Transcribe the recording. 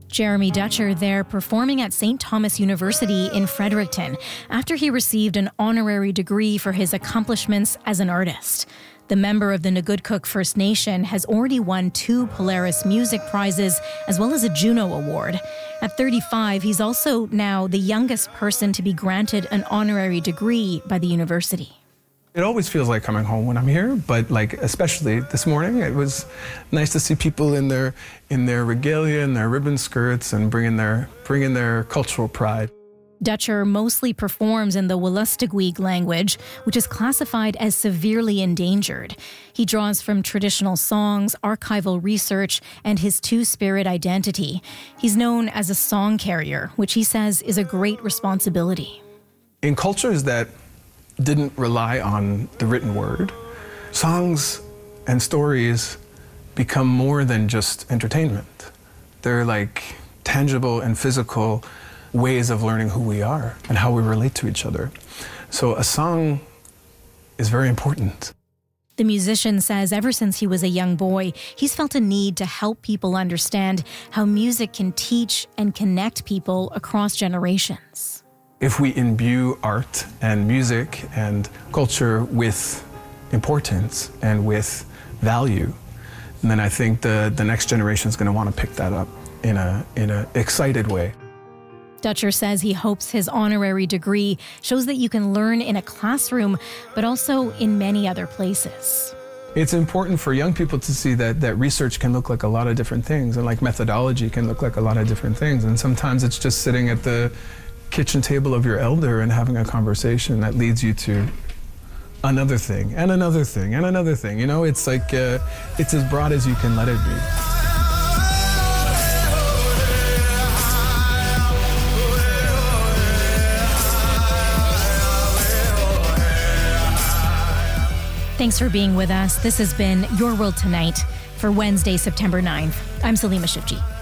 Jeremy Dutcher there performing at St. Thomas University in Fredericton after he received an honorary degree for his accomplishments as an artist. The member of the Nagoodcook First Nation has already won 2 Polaris Music Prizes as well as a Juno Award. At 35, he's also now the youngest person to be granted an honorary degree by the university. It always feels like coming home when I'm here, but especially this morning, it was nice to see people in their regalia and their ribbon skirts and bringing their cultural pride. Dutcher mostly performs in the Wolastoqiyik language, which is classified as severely endangered. He draws from traditional songs, archival research, and his Two-Spirit identity. He's known as a song carrier, which he says is a great responsibility. In cultures that didn't rely on the written word, songs and stories become more than just entertainment. They're like tangible and physical ways of learning who we are and how we relate to each other. So a song is very important. The musician says ever since he was a young boy, he's felt a need to help people understand how music can teach and connect people across generations. If we imbue art and music and culture with importance and with value, then I think the next generation is going to want to pick that up in a excited way. Dutcher says he hopes his honorary degree shows that you can learn in a classroom, but also in many other places. It's important for young people to see that research can look like a lot of different things, and like methodology can look like a lot of different things. And sometimes it's just sitting at the kitchen table of your elder and having a conversation that leads you to another thing and another thing and another thing. You know, it's like, it's as broad as you can let it be. Thanks for being with us. This has been Your World Tonight for Wednesday, September 9th. I'm Salima Shivji.